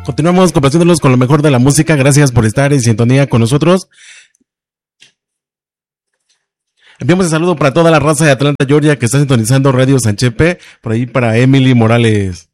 Continuamos complaciéndolos con lo mejor de la música. Gracias por estar en sintonía con nosotros. Enviamos un saludo para toda la raza de Atlanta, Georgia, que está sintonizando Radio Sanchepe. Por ahí para Emily Morales.